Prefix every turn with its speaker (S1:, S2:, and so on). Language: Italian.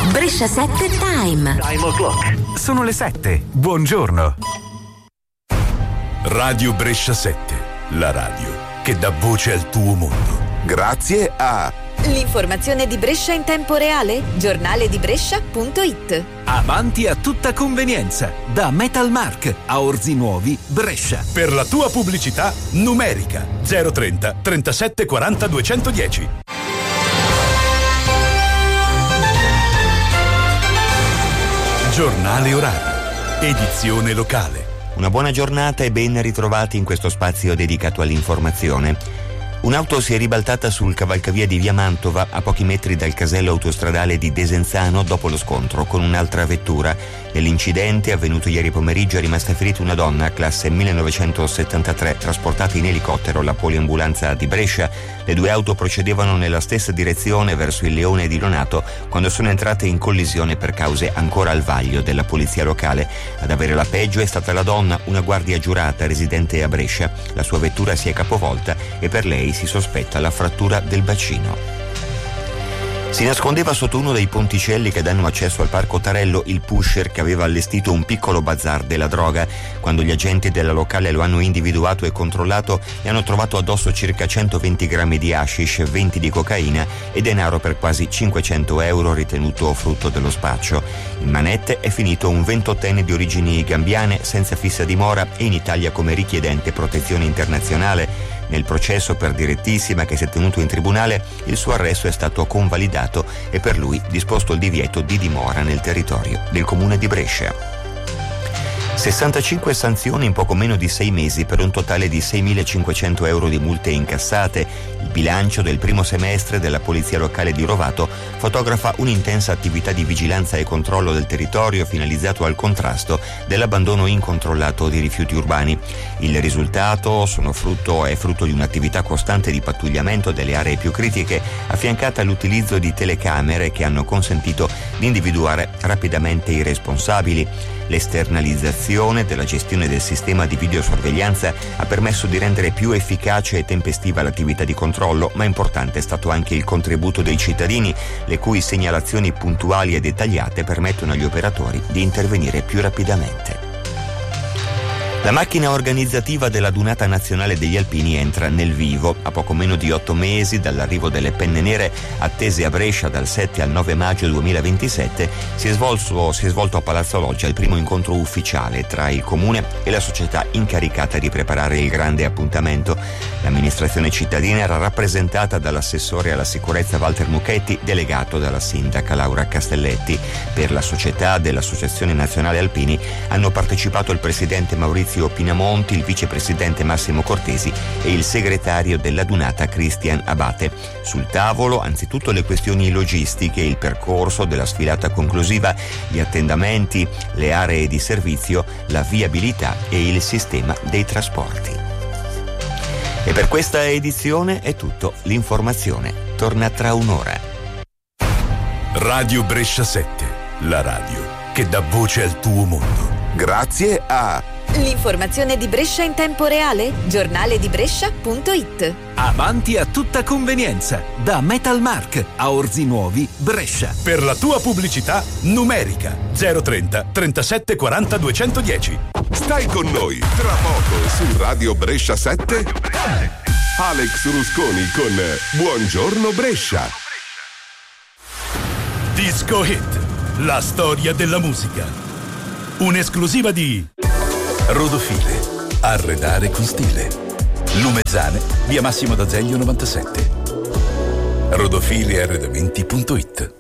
S1: Brescia 7 Time.
S2: Time o'clock. Sono le 7. Buongiorno.
S3: Radio Brescia 7, la radio che dà voce al tuo mondo. Grazie a
S4: l'informazione di Brescia in tempo reale, giornale di Brescia.it.
S2: Avanti a tutta convenienza, da Metalmark a Orzi Nuovi, Brescia.
S3: Per la tua pubblicità, numerica 030 37 40 210. Giornale orario, edizione locale.
S5: Una buona giornata e ben ritrovati in questo spazio dedicato all'informazione. Un'auto si è ribaltata sul cavalcavia di Via Mantova, a pochi metri dal casello autostradale di Desenzano, dopo lo scontro con un'altra vettura. Nell'incidente, avvenuto ieri pomeriggio, è rimasta ferita una donna, classe 1973, trasportata in elicottero alla poliambulanza di Brescia. Le due auto procedevano nella stessa direzione verso il Leone di Lonato quando sono entrate in collisione per cause ancora al vaglio della polizia locale. Ad avere la peggio è stata la donna, una guardia giurata residente a Brescia. La sua vettura si è capovolta e per lei si sospetta la frattura del bacino. Si nascondeva sotto uno dei ponticelli che danno accesso al parco Tarello il pusher che aveva allestito un piccolo bazar della droga. Quando gli agenti della locale lo hanno individuato e controllato, gli hanno trovato addosso circa 120 grammi di hashish, 20 di cocaina e denaro per quasi 500 euro ritenuto frutto dello spaccio. In manette è finito un 28enne di origini gambiane senza fissa dimora e in Italia come richiedente protezione internazionale. Nel processo per direttissima che si è tenuto in tribunale, il suo arresto è stato convalidato e per lui disposto il divieto di dimora nel territorio del comune di Brescia. 65 sanzioni in poco meno di 6 mesi per un totale di 6.500 euro di multe incassate. Il bilancio del primo semestre della Polizia Locale di Rovato fotografa un'intensa attività di vigilanza e controllo del territorio finalizzato al contrasto dell'abbandono incontrollato di rifiuti urbani. Il risultato è frutto di un'attività costante di pattugliamento delle aree più critiche, affiancata all'utilizzo di telecamere che hanno consentito di individuare rapidamente i responsabili. L'esternalizzazione della gestione del sistema di videosorveglianza ha permesso di rendere più efficace e tempestiva l'attività di controllo, ma importante è stato anche il contributo dei cittadini, le cui segnalazioni puntuali e dettagliate permettono agli operatori di intervenire più rapidamente. La macchina organizzativa della Dunata Nazionale degli Alpini entra nel vivo. A poco meno di 8 mesi dall'arrivo delle penne nere attese a Brescia dal 7 al 9 maggio 2027, si è svolto a Palazzo Loggia il primo incontro ufficiale tra il Comune e la società incaricata di preparare il grande appuntamento. L'amministrazione cittadina era rappresentata dall'assessore alla sicurezza Walter Mucchetti, delegato dalla sindaca Laura Castelletti. Per la società dell'Associazione Nazionale Alpini hanno partecipato il presidente Maurizio Pinamonti, il vicepresidente Massimo Cortesi e il segretario della Dunata Cristian Abate. Sul tavolo anzitutto le questioni logistiche, il percorso della sfilata conclusiva, gli attendamenti, le aree di servizio, la viabilità e il sistema dei trasporti. E per questa edizione è tutto. L'informazione torna tra un'ora.
S3: Radio Brescia 7, la radio che dà voce al tuo mondo. Grazie a
S4: l'informazione di Brescia in tempo reale, giornale di Brescia.it.
S2: Avanti a tutta convenienza, da Metalmark a Orzi Nuovi, Brescia.
S3: Per la tua pubblicità, numerica 030 37 40 210.
S6: Stai con noi tra poco su Radio Brescia 7. Alex Rusconi con Buongiorno Brescia.
S3: Disco Hit, la storia della musica. Un'esclusiva di Rodofile, arredare con stile. Lumezzane, via Massimo d'Azeglio 97. Rodofilearredamenti.it.